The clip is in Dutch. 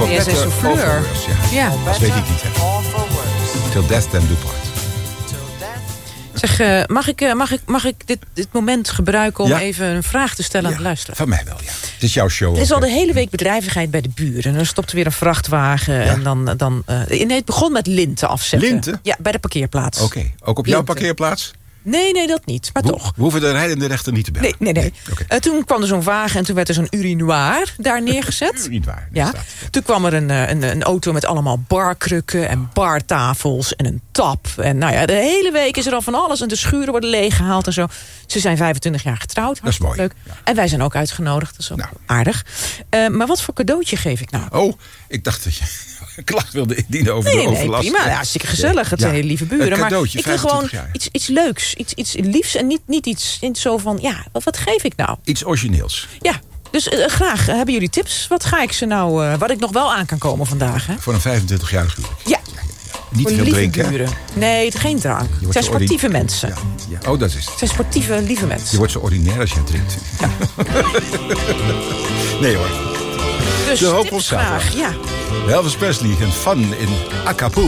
jij zei souffleur. Ja. Dat weet ik niet, hè. Till death them do part. Zeg, mag ik dit moment gebruiken om even een vraag te stellen aan de luisteraar? Van mij wel, ja. Het is jouw show. Er is al de hele week bedrijvigheid bij de buren. En er stopt weer een vrachtwagen. En dan nee, het begon met linten afzetten. Linten? Ja, bij de parkeerplaats. Oké. Ook op jouw parkeerplaats? Nee, dat niet. Maar toch. We hoeven de rijdende rechter niet te bellen. Nee. Okay. Toen kwam er zo'n wagen en toen werd er zo'n urinoir daar neergezet. Urinoir, ja. Toen kwam er een auto met allemaal barkrukken en bartafels en een tap. En nou ja, de hele week is er al van alles. En de schuren worden leeggehaald en zo. Ze zijn 25 jaar getrouwd. Dat is mooi. Leuk. Ja. En wij zijn ook uitgenodigd. Dat is ook aardig. Maar wat voor cadeautje geef ik nou? Oh, ik dacht dat je een klacht wilde indienen over de overlast. Nee, prima. Ja, hartstikke gezellig. Het zijn hele lieve buren. Maar ik wil gewoon iets leuks. Iets liefs en niet iets zo van... Ja, wat geef ik nou? Iets origineels. Ja, dus graag. Hebben jullie tips? Wat ga ik ze nou... wat ik nog wel aan kan komen vandaag, hè? Voor een 25-jarig huwelijk. Ja. Niet voor veel lieve drinken. Buren. Nee, geen drank. Het zijn sportieve mensen. Ja. Oh, dat is het. Het zijn sportieve, lieve mensen. Je wordt zo ordinair als je drinkt. Ja. Nee hoor. Dus de hoop tips graag, ja. Elvis Presley en Fun in Acapulco.